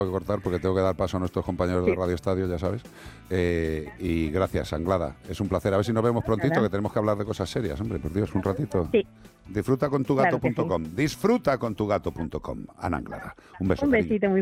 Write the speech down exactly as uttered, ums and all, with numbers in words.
que cortar porque tengo que dar paso a nuestros compañeros Sí. de Radio Estadio, ya sabes. Eh, y gracias, Anglada. Es un placer. A ver si nos vemos prontito, Nada. que tenemos que hablar de cosas serias, hombre. Por Dios, un ratito. Sí. Disfruta con tu gato Claro que punto com. Disfruta con tu gato punto com. Ana Anglada. Un beso. Un cariño. besito muy